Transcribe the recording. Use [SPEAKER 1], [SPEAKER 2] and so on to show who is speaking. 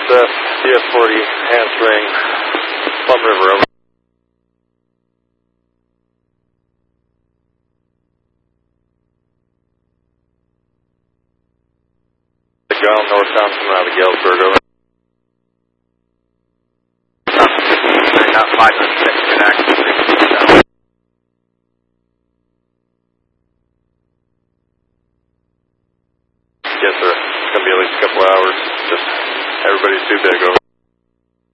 [SPEAKER 1] SF, DS-40, Handspring, Plum River, over. Ground, North Thompson, out of Galesburg, over.
[SPEAKER 2] Not 506, active.
[SPEAKER 1] Yes, sir. It's going to be at least a couple hours. Just everybody's too big, over.